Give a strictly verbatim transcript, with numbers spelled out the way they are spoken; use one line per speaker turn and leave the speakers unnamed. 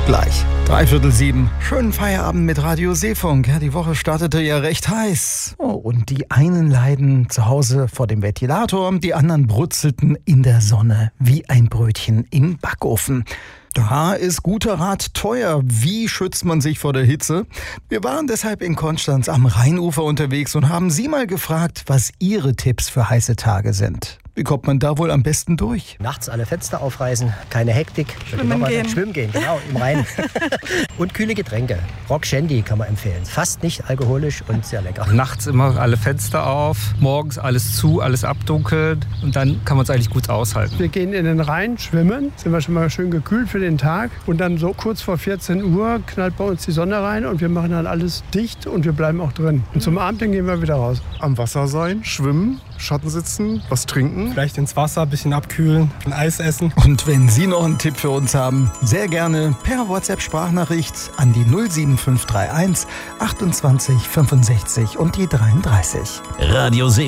gleich. Dreiviertel sieben. Schönen Feierabend mit Radio Seefunk. Ja, die Woche startete ja recht heiß. Oh, und die einen leiden zu Hause vor dem Ventilator, die anderen brutzelten in der Sonne wie ein Brötchen im Backofen. Da ist guter Rat teuer. Wie schützt man sich vor der Hitze? Wir waren deshalb in Konstanz am Rheinufer unterwegs und haben Sie mal gefragt, was Ihre Tipps für heiße Tage sind. Wie kommt man da wohl am besten durch?
Nachts alle Fenster aufreißen, keine Hektik.
Schwimmen gehen.
Schwimmen gehen, genau, im Rhein. Und kühle Getränke. Rock Shandy kann man empfehlen. Fast nicht alkoholisch und sehr lecker.
Nachts immer alle Fenster auf, morgens alles zu, alles abdunkeln und dann kann man es eigentlich gut aushalten.
Wir gehen in den Rhein schwimmen, sind wir schon mal schön gekühlt für den Tag und dann so kurz vor vierzehn Uhr knallt bei uns die Sonne rein und wir machen dann alles dicht und wir bleiben auch drin. Und zum Abend dann gehen wir wieder raus.
Am Wasser sein, schwimmen, Schatten sitzen, was trinken.
Vielleicht ins Wasser, ein bisschen abkühlen, ein Eis essen.
Und wenn Sie noch einen Tipp für uns haben, sehr gerne per WhatsApp-Sprachnachricht an die null sieben fünf drei eins achtundzwanzig fünfundsechzig und die dreiunddreißig.
Radio Seefunk.